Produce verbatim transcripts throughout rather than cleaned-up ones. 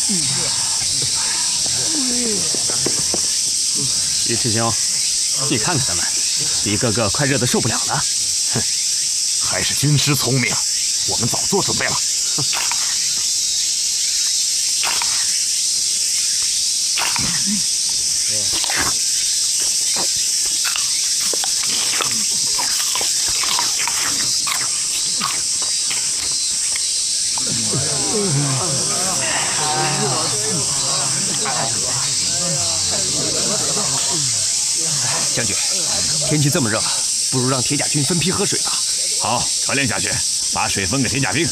尉迟兄，你看看他们，一个个快热得受不了了。 哼，还是军师聪明，我们早做准备了。 将军，天气这么热，不如让铁甲军分批喝水吧。 好，传令下去，把水分给铁甲兵。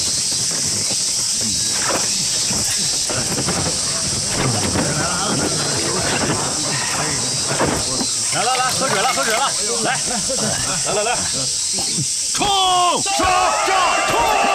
来来来，喝水了，喝水了！来，来来来， 冲！杀！杀！冲！